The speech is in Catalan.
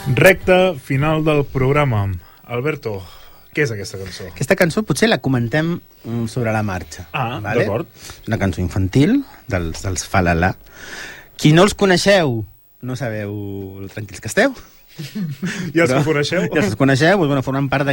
Recte final del programa. Alberto, què és aquesta cançó? Aquesta cançó potser la comentem sobre la marxa. Vale? D'acord. És una cançó infantil dels Falala. Qui no els coneixeu, no sabeu lo tranquils que esteu. Ja els coneixeu? Ja els coneixeu, doncs, bueno, formen part